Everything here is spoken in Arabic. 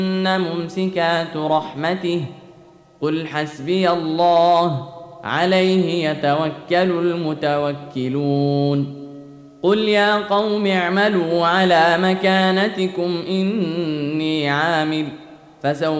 ممسكات رحمته قل حسبي الله عليه يتوكل المتوكلون قل يا قوم اعملوا على مكانتكم إني عامل فسوف